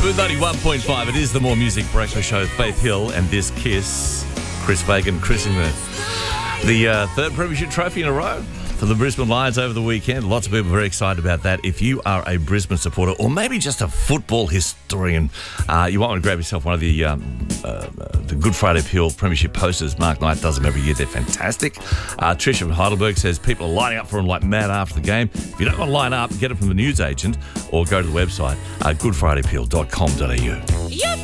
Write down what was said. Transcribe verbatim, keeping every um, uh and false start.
Smooth ninety-one point five. It is the More Music Breakfast Show. Faith Hill and This Kiss. Chris Fagan christening the, the uh, third Premiership trophy in a row for the Brisbane Lions over the weekend. Lots of people very excited about that. If you are a Brisbane supporter or maybe just a football historian, uh, you want to grab yourself one of the um, uh, the Good Friday Appeal Premiership posters. Mark Knight does them every year. They're fantastic. Uh, Trish from Heidelberg says people are lining up for them like mad after the game. If you don't want to line up, get it from the newsagent or go to the website, uh, good friday appeal dot com dot a u. Yep.